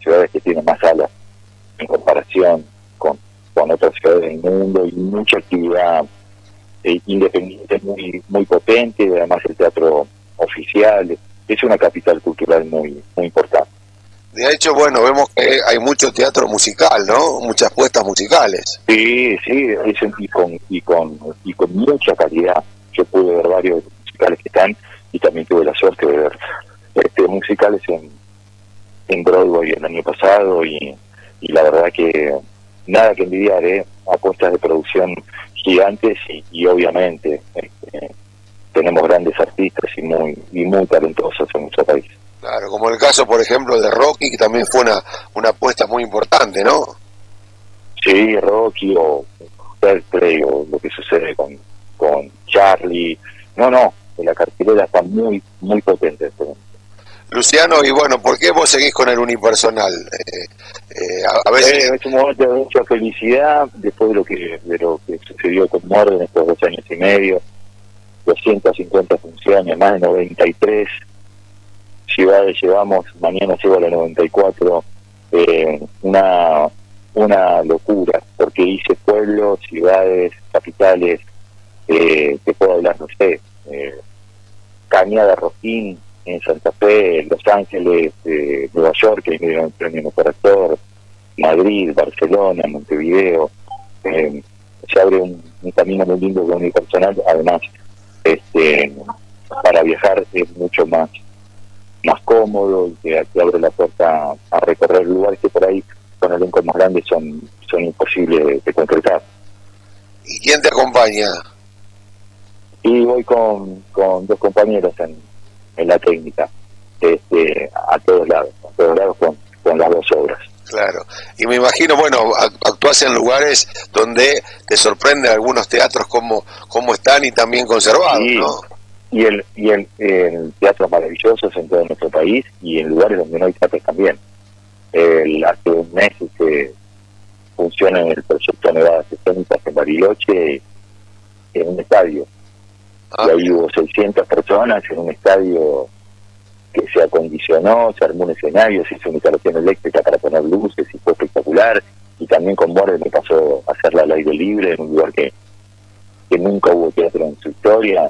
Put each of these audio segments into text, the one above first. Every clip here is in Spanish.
ciudades que tienen más salas en comparación con otras ciudades del mundo, y mucha actividad independiente muy potente. Además el teatro oficial es una capital cultural muy importante. De hecho, bueno, vemos que hay mucho teatro musical, ¿no? Muchas puestas musicales. Sí, y con mucha calidad. Yo pude ver varios musicales que están, y también tuve la suerte de ver musicales en Broadway el año pasado, y la verdad que nada que envidiar, apuestas de producción gigantes, y obviamente tenemos grandes artistas y muy talentosos en nuestro país. Claro, como el caso, por ejemplo, de Rocky, que también fue una apuesta muy importante, ¿no? Sí, Rocky o Fairplay, o lo que sucede con Charlie. No, la cartelera está muy potente. Luciano, y bueno, ¿por qué vos seguís con el unipersonal? A veces... Es un momento de mucha felicidad después de lo que sucedió con Morde en estos 2 años y medio. 250 funciones, más de 93 ciudades llevamos, mañana llego a la 94, una locura, porque hice pueblos, ciudades, capitales, te puedo hablar, no sé, Cañada Rosquín en Santa Fe, Los Ángeles, Nueva York, que me dieron el premio Mejor Actor, Madrid, Barcelona, Montevideo. Se abre un camino muy lindo con mi personal. Además, para viajar es mucho más cómodo, y te abre la puerta a recorrer lugares que por ahí con elencos más grandes son imposibles de concretar. ¿Y quién te acompaña? Y voy con 2 compañeros en la técnica, a todos lados con las 2 obras. Claro, y me imagino, bueno, actuás en lugares donde te sorprenden algunos teatros como están y también conservados, sí, ¿no? Y el teatros maravillosos en todo nuestro país, y en lugares donde no hay teatros también. Hace un mes funciona en el proyecto Nevadas Escénicas en Bariloche, en un estadio. Y ahí hubo 600 personas en un estadio que se acondicionó, se armó un escenario, se hizo una instalación eléctrica para poner luces, y fue espectacular. Y también con Morde me pasó a hacerla al aire libre, en un lugar que nunca hubo teatro en su historia,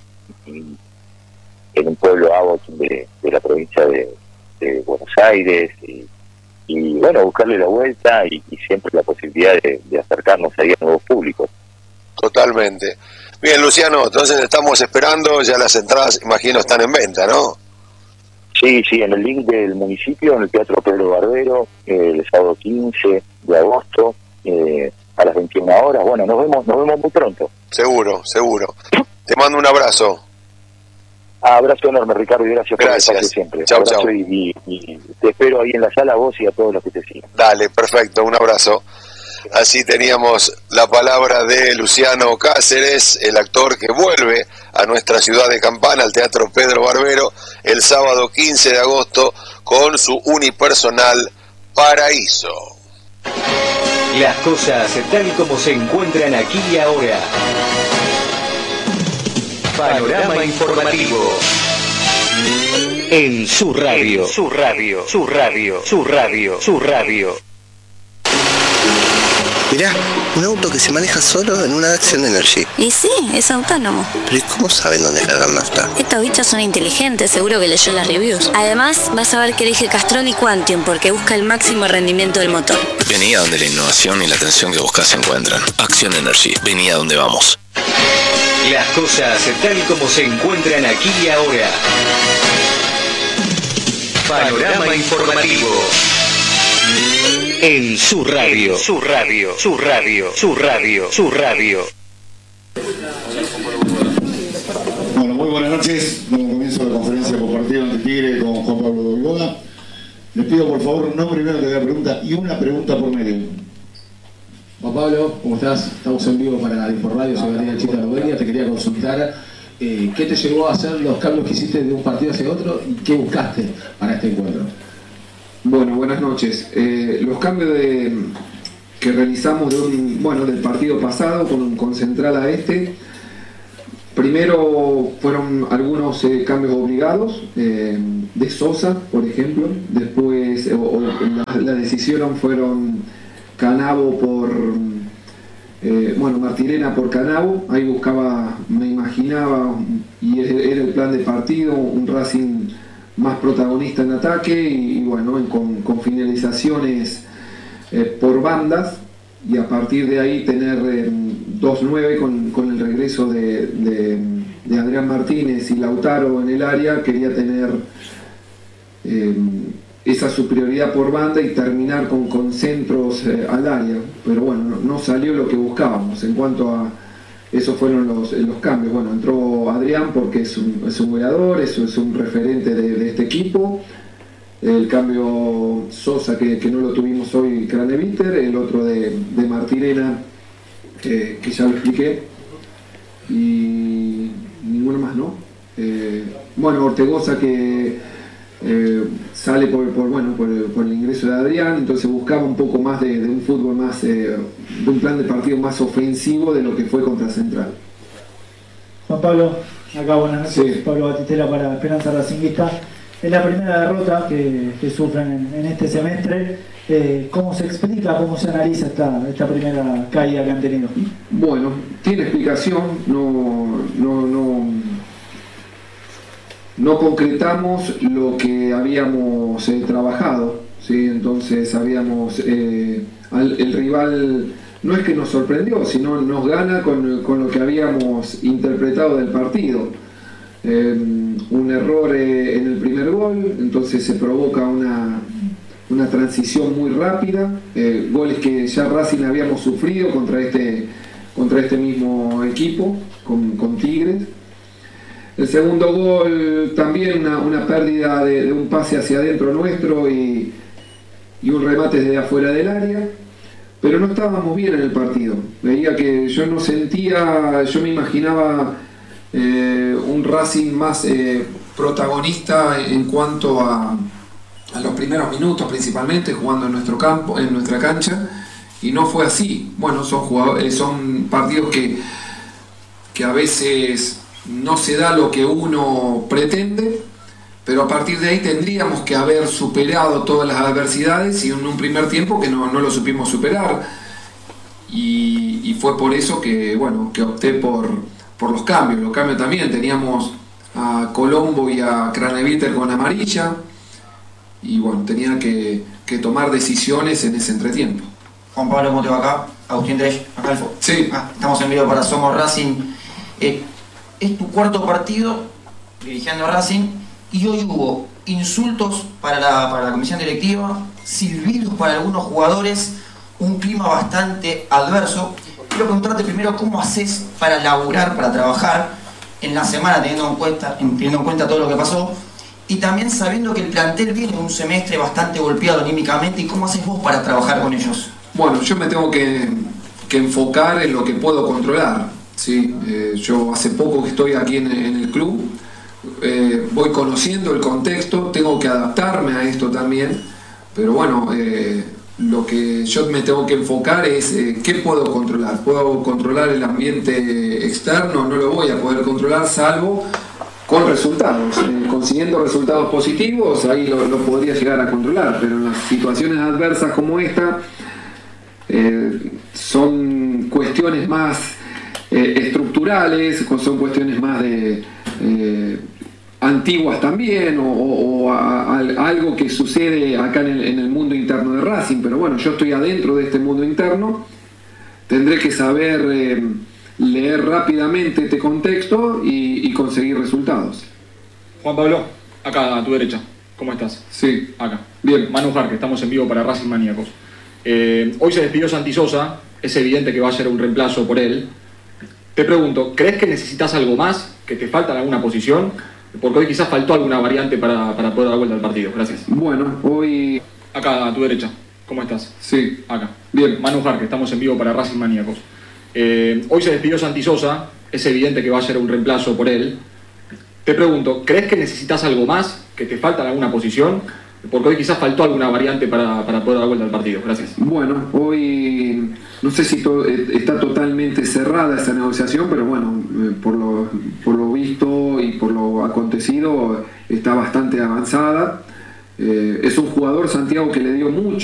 en un pueblo de la provincia de Buenos Aires, y bueno, buscarle la vuelta, y siempre la posibilidad de acercarnos ahí a nuevos públicos. Totalmente. Bien, Luciano, entonces estamos esperando, ya las entradas, imagino, están en venta, ¿no? Sí, en el link del municipio, en el Teatro Pedro Barbero, el sábado 15 de agosto, a las 21 horas. Bueno, nos vemos muy pronto. Seguro. Te mando un abrazo. Abrazo enorme, Ricardo, y gracias por el espacio siempre. Chau. Y te espero ahí en la sala, a vos y a todos los que te siguen. Dale, perfecto, un abrazo. Así teníamos la palabra de Luciano Cáceres, el actor que vuelve a nuestra ciudad de Campana, al Teatro Pedro Barbero, el sábado 15 de agosto, con su unipersonal Paraíso. Las cosas tal como se encuentran aquí y ahora. Panorama informativo. En su radio. Mirá, un auto que se maneja solo en una Action Energy. Y sí, es autónomo. Pero ¿y cómo saben dónde cargar nafta? Estos bichos son inteligentes, seguro que leyó las reviews. Además, vas a ver que elige Castrol y Quantium porque busca el máximo rendimiento del motor. Vení a donde la innovación y la atención que buscas se encuentran. Action Energy, vení a donde vamos. Las cosas tal como se encuentran aquí y ahora. Panorama informativo. En su radio. Bueno, muy buenas noches. Damos comienzo a la conferencia por partido ante Tigre con Juan Pablo Doigoda. Les pido por favor un nombre primero que haga pregunta y una pregunta por medio. Juan Pablo, ¿cómo estás? Estamos en vivo para Inforradio, soy Daniel Chita Novelia. Te quería consultar qué te llevó a hacer los cambios que hiciste de un partido hacia otro y qué buscaste para este encuentro. Bueno, buenas noches. Los cambios que realizamos del partido pasado con Central a Primero fueron algunos cambios obligados, de Sosa, por ejemplo. Después la decisión fueron Canavo por... Martirena por Canavo. Ahí buscaba, me imaginaba, y era el plan de partido, un Racing más protagonista en ataque y con finalizaciones por bandas, y a partir de ahí tener 2-9 con el regreso de Adrián Martínez y Lautaro en el área. Quería tener esa superioridad por banda y terminar con centros al área, pero bueno, no salió lo que buscábamos. En cuanto a esos fueron los cambios. Bueno, entró Adrián porque es un goleador, es un referente de este equipo. El cambio Sosa, que no lo tuvimos hoy, Craneviter. El otro de Martirena, que ya lo expliqué. Y ninguno más, ¿no? Ortegoza, que sale por el ingreso de Adrián. Entonces buscaba un poco más de un fútbol más, de un plan de partido más ofensivo de lo que fue contra Central. Juan Pablo, acá buenas noches. Sí. Pablo Batistela para Esperanza Racinguista. Es la primera derrota que sufren en este semestre. ¿Cómo se explica, cómo se analiza esta primera caída que han tenido? Bueno, tiene explicación. No concretamos lo que habíamos trabajado, ¿sí? Entonces habíamos... el rival no es que nos sorprendió, sino nos gana con lo que habíamos interpretado del partido. Un error en el primer gol, entonces se provoca una transición muy rápida, goles que ya Racing habíamos sufrido contra este mismo equipo, con Tigres. El segundo gol también una pérdida de un pase hacia adentro nuestro y un remate desde afuera del área, pero no estábamos bien en el partido. Veía que yo no sentía, yo me imaginaba un Racing más protagonista en cuanto a los primeros minutos, principalmente jugando en nuestro campo, en nuestra cancha, y no fue así. Bueno, son partidos que a veces no se da lo que uno pretende, pero a partir de ahí tendríamos que haber superado todas las adversidades, y en un primer tiempo que no lo supimos superar, y fue por eso que opté por los cambios. Los cambios también, teníamos a Colombo y a Craneviter con amarilla, y tenía que tomar decisiones en ese entretiempo. Juan Pablo, ¿cómo te va acá? Agustín Dresch, acá Alfo. Sí. Estamos en vivo para Somos Racing. Es tu cuarto partido dirigiendo a Racing, y hoy hubo insultos para la comisión directiva, silbidos para algunos jugadores, un clima bastante adverso. Quiero preguntarte primero cómo haces para laburar, para trabajar en la semana, teniendo en cuenta todo lo que pasó, y también sabiendo que el plantel viene de un semestre bastante golpeado anímicamente, y cómo haces vos para trabajar con ellos. Bueno, yo me tengo que enfocar en lo que puedo controlar, ¿sí? Yo hace poco que estoy aquí en el club, voy conociendo el contexto, tengo que adaptarme a esto también, pero lo que yo me tengo que enfocar es qué puedo controlar. ¿Puedo controlar el ambiente externo? No lo voy a poder controlar, salvo con resultados. Consiguiendo resultados positivos, ahí lo podría llegar a controlar, pero en las situaciones adversas como esta, son cuestiones más estructurales, son cuestiones más antiguas también, o algo que sucede acá en el mundo interno de Racing. Pero yo estoy adentro de este mundo interno, tendré que saber leer rápidamente este contexto y conseguir resultados. Juan Pablo, acá a tu derecha, ¿cómo estás? Sí. Acá. Bien. Manu Jarque, estamos en vivo para Racing Maníacos. Hoy se despidió Santi Sosa, es evidente que va a ser un reemplazo por él. Te pregunto, ¿crees que necesitas algo más? ¿Que te falta en alguna posición? Porque hoy quizás faltó alguna variante para poder dar vuelta al partido. Gracias. Bueno, hoy... Acá a tu derecha, ¿cómo estás? Sí. Acá. Bien. Manu Jarque, estamos en vivo para Racing Maníacos. Hoy se despidió Santi Sosa, es evidente que va a ser un reemplazo por él. Te pregunto, ¿crees que necesitas algo más? ¿Que te falta en alguna posición? porque hoy quizás faltó alguna variante para poder dar vuelta al partido. Gracias. Bueno, hoy no sé si está totalmente cerrada esta negociación, pero bueno, por lo visto y por lo acontecido está bastante avanzada. Es un jugador, Santiago, que le dio mucho